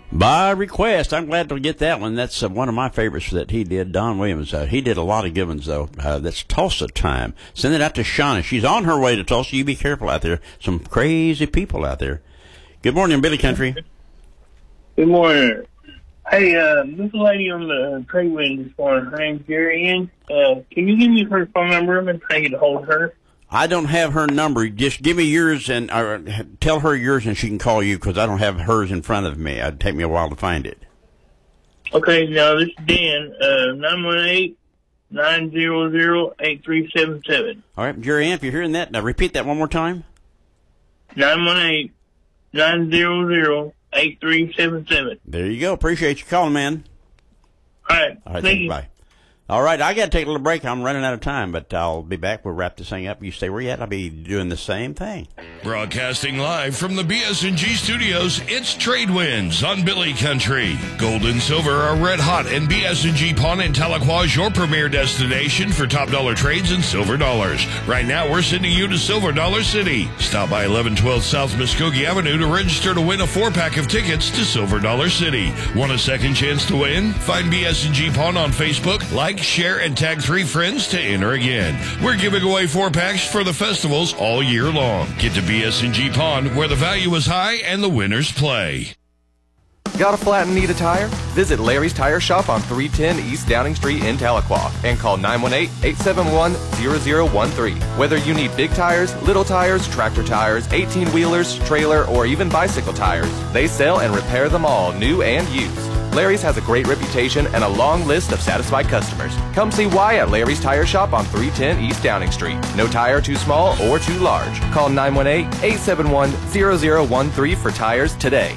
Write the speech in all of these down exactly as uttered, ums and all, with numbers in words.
By request. I'm glad to get that one. That's uh, one of my favorites that he did, Don Williams. Uh, he did a lot of good ones, though. Uh, that's Tulsa Time. Send it out to Shauna. She's on her way to Tulsa. You be careful out there. Some crazy people out there. Good morning, Billy Country. Good morning. Hey, uh, this lady on the trade wind this morning, her name's Jerry Ann. Uh, can you give me her phone number and try to get a hold of her? I don't have her number. Just give me yours and or tell her yours, and she can call you because I don't have hers in front of me. It'd take me a while to find it. Okay, now this is Dan, uh, nine one eight, nine zero zero, eight three seven seven. All right, Jerry Ann, if you're hearing that, now repeat that one more time. nine one eight, nine zero zero, eight three seven seven. There you go. Appreciate you calling, man. All right. All right, thank, thank you. you. Bye. All right, I got to take a little break. I'm running out of time, but I'll be back. We'll wrap this thing up. You stay where you at. I'll be doing the same thing. Broadcasting live from the B S and G studios, it's Trade Winds on Billy Country. Gold and silver are red hot, and B S and G Pawn in Tahlequah is your premier destination for top dollar trades and silver dollars. Right now, we're sending you to Silver Dollar City. Stop by eleven twelve South Muskogee Avenue to register to win a four-pack of tickets to Silver Dollar City. Want a second chance to win? Find B S and G Pawn on Facebook, like, share, and tag three friends to enter again. We're giving away four packs for the festivals all year long. Get to B S and G Pawn, where the value is high and the winners play. Got a flat and need a tire? Visit Larry's Tire Shop on three ten East Downing Street in Tahlequah and call nine one eight, eight seven one, zero zero one three. Whether you need big tires, little tires, tractor tires, eighteen-wheelers, trailer, or even bicycle tires, they sell and repair them all, new and used. Larry's has a great reputation and a long list of satisfied customers. Come see why at Larry's Tire Shop on three ten East Downing Street. No tire too small or too large. Call nine one eight, eight seven one, zero zero one three for tires today.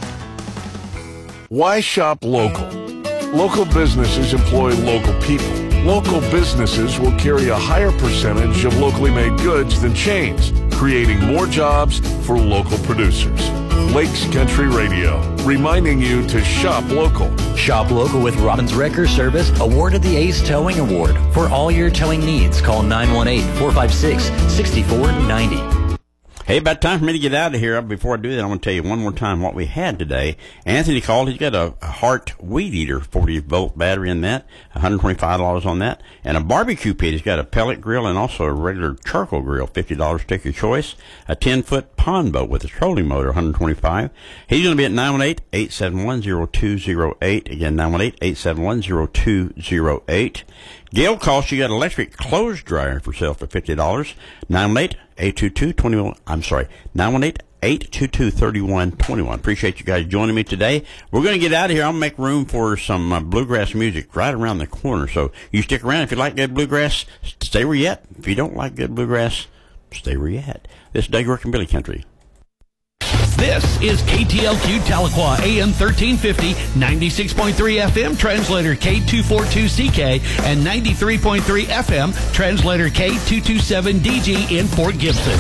Why shop local? Local businesses employ local people. Local businesses will carry a higher percentage of locally made goods than chains, creating more jobs for local producers. Lakes Country Radio, reminding you to shop local. Shop local with Robbins Wrecker Service, awarded the Ace Towing Award. For all your towing needs, call nine one eight, four five six, six four nine zero. Hey, about time for me to get out of here. Before I do that, I want to tell you one more time what we had today. Anthony called. He's got a, a Hart Weed Eater, forty volt battery in that, one hundred twenty-five dollars on that, and a barbecue pit. He's got a pellet grill and also a regular charcoal grill, fifty dollars. Take your choice. A ten foot pond boat with a trolling motor, one hundred twenty-five dollars. He's going to be at nine one eight, eight seven one, zero two zero eight. Again, nine one eight, eight seven one, zero two zero eight. Gail calls. She got an electric clothes dryer for sale for fifty dollars. nine one eight, eight two two, two one. I'm sorry, nine one eight, eight two two, three one two one. Appreciate you guys joining me today. We're going to get out of here. I'll make room for some uh, bluegrass music right around the corner. So you stick around. If you like good bluegrass, stay where you at. If you don't like good bluegrass, stay where you at. This is Doug York in Billy Country. This is K T L Q Tahlequah, A M thirteen fifty, ninety-six point three F M, translator K two forty-two C K, and ninety-three point three F M, translator K two twenty-seven D G in Fort Gibson.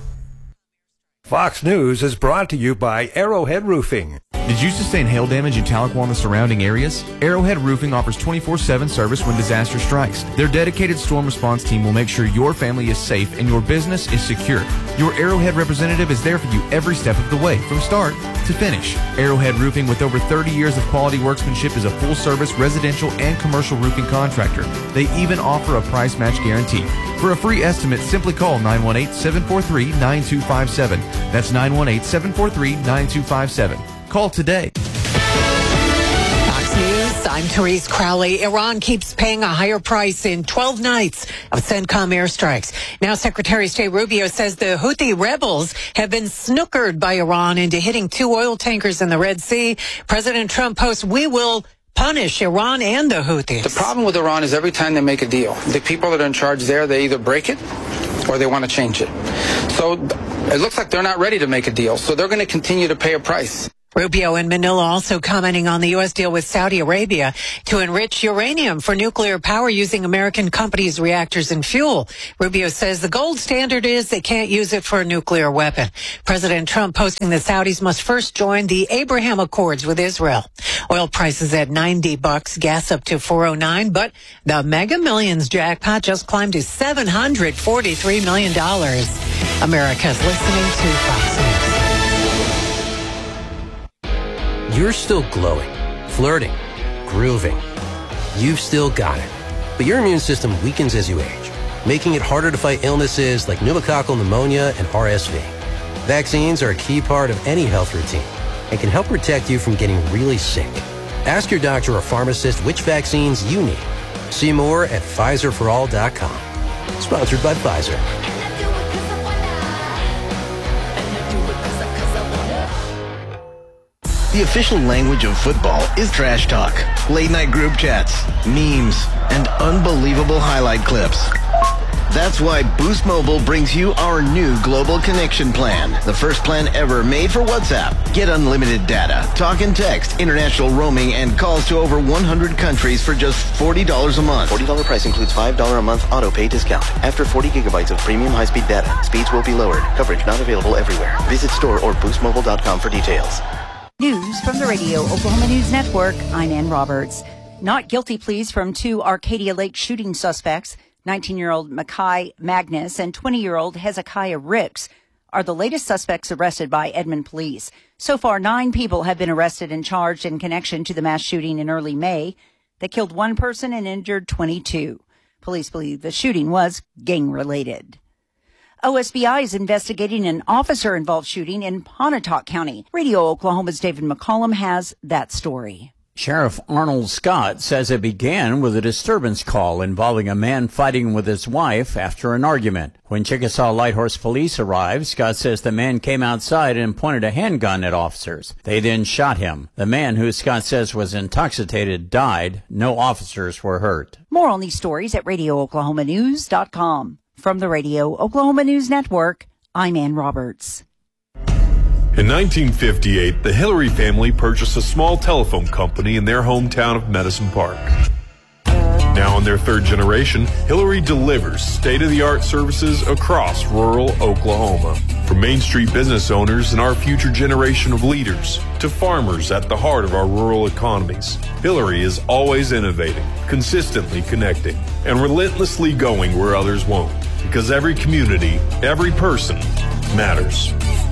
Fox News is brought to you by Arrowhead Roofing. Did you sustain hail damage in Tahlequah and the surrounding areas? Arrowhead Roofing offers twenty-four seven service when disaster strikes. Their dedicated storm response team will make sure your family is safe and your business is secure. Your Arrowhead representative is there for you every step of the way, from start to finish. Arrowhead Roofing, with over thirty years of quality workmanship, is a full-service residential and commercial roofing contractor. They even offer a price match guarantee. For a free estimate, simply call nine one eight, seven four three, nine two five seven. That's nine one eight, seven four three, nine two five seven. Call today. Fox News, I'm Therese Crowley. Iran keeps paying a higher price in twelve nights of CENTCOM airstrikes. Now Secretary of State Rubio says the Houthi rebels have been snookered by Iran into hitting two oil tankers in the Red Sea. President Trump posts, "We will punish Iran and the Houthis." The problem with Iran is every time they make a deal, the people that are in charge there, they either break it or they want to change it. So it looks like they're not ready to make a deal, so they're going to continue to pay a price. Rubio in Manila also commenting on the U S deal with Saudi Arabia to enrich uranium for nuclear power using American companies' reactors and fuel. Rubio says the gold standard is they can't use it for a nuclear weapon. President Trump posting the Saudis must first join the Abraham Accords with Israel. Oil prices at ninety bucks, gas up to four oh nine, but the Mega Millions jackpot just climbed to seven hundred forty-three million dollars. America's listening to Fox News. You're still glowing, flirting, grooving. You've still got it. But your immune system weakens as you age, making it harder to fight illnesses like pneumococcal pneumonia and R S V. Vaccines are a key part of any health routine and can help protect you from getting really sick. Ask your doctor or pharmacist which vaccines you need. See more at Pfizer for all dot com. Sponsored by Pfizer. The official language of football is trash talk, late night group chats, memes, and unbelievable highlight clips. That's why Boost Mobile brings you our new Global Connection Plan, the first plan ever made for WhatsApp. Get unlimited data, talk and text, international roaming, and calls to over one hundred countries for just forty dollars a month. forty dollars price includes five dollars a month auto pay discount. After forty gigabytes of premium high-speed data, speeds will be lowered. Coverage not available everywhere. Visit store or boost mobile dot com for details. News from the Radio Oklahoma News Network. I'm Ann Roberts. Not guilty pleas from two Arcadia Lake shooting suspects, nineteen-year-old Mackay Magnus and twenty-year-old Hezekiah Ricks, are the latest suspects arrested by Edmond police. So far, nine people have been arrested and charged in connection to the mass shooting in early May that killed one person and injured twenty-two. Police believe the shooting was gang-related. O S B I is investigating an officer-involved shooting in Pontotoc County. Radio Oklahoma's David McCollum has that story. Sheriff Arnold Scott says it began with a disturbance call involving a man fighting with his wife after an argument. When Chickasaw Lighthorse police arrived, Scott says the man came outside and pointed a handgun at officers. They then shot him. The man, who Scott says was intoxicated, died. No officers were hurt. More on these stories at radio oklahoma news dot com. From the Radio Oklahoma News Network, I'm Ann Roberts. In nineteen fifty-eight, the Hillary family purchased a small telephone company in their hometown of Medicine Park. Now in their third generation, Hillary delivers state-of-the-art services across rural Oklahoma. From Main Street business owners and our future generation of leaders to farmers at the heart of our rural economies, Hillary is always innovating, consistently connecting, and relentlessly going where others won't. Because every community, every person matters.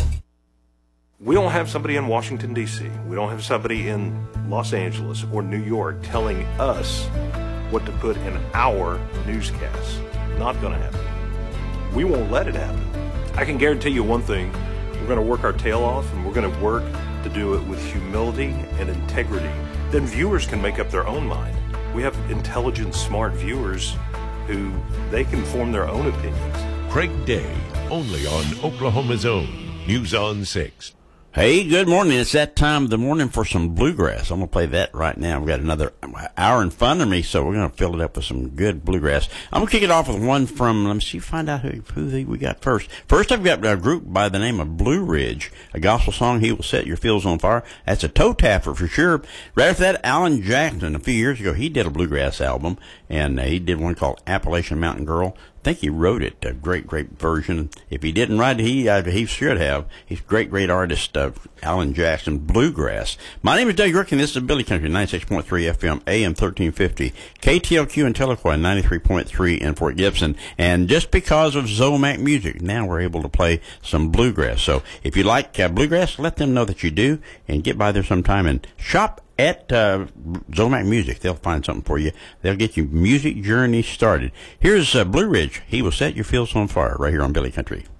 We don't have somebody in Washington, D C We don't have somebody in Los Angeles or New York telling us what to put in our newscasts. Not going to happen. We won't let it happen. I can guarantee you one thing. We're going to work our tail off, and we're going to work to do it with humility and integrity. Then viewers can make up their own mind. We have intelligent, smart viewers who they can form their own opinions. Craig Day, only on Oklahoma's Own News on six. Hey, good morning. It's that time of the morning for some bluegrass. I'm going to play that right now. We've got another hour in front of me, so we're going to fill it up with some good bluegrass. I'm going to kick it off with one from, let me see, find out who, who we got first. First, I've got a group by the name of Blue Ridge, a gospel song, He Will Set Your Fields on Fire. That's a toe tapper for sure. Right after that, Alan Jackson, a few years ago, he did a bluegrass album, and he did one called Appalachian Mountain Girl. I think he wrote it, a great, great version. If he didn't write it, he, uh, he should have. He's a great, great artist, uh, Alan Jackson, Bluegrass. My name is Doug Rick, and this is Billy Country, ninety-six point three F M, A M thirteen fifty, K T L Q in Tahlequah, ninety-three point three in Fort Gibson. And just because of Zomac Music, now we're able to play some bluegrass. So if you like uh, bluegrass, let them know that you do, and get by there sometime and shop at uh, Zomac Music. They'll find something for you. They'll get your music journey started. Here's uh, Blue Ridge. He Will Set Your Fields on Fire, right here on Billy Country.